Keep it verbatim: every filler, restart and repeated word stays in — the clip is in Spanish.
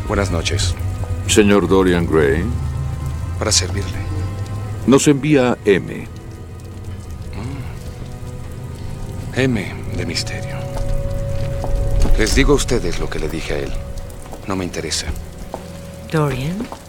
Buenas noches. Señor Dorian Gray. Para servirle. Nos envía M. Mm. M de misterio. Les digo a ustedes lo que le dije a él. No me interesa. Dorian.